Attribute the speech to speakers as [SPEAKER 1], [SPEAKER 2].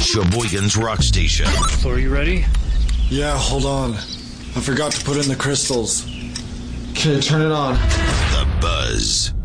[SPEAKER 1] Sheboygan's Rock Station.
[SPEAKER 2] So are you ready?
[SPEAKER 3] Yeah, hold on. I forgot to put in the crystals. Okay, turn it on.
[SPEAKER 1] The Buzz.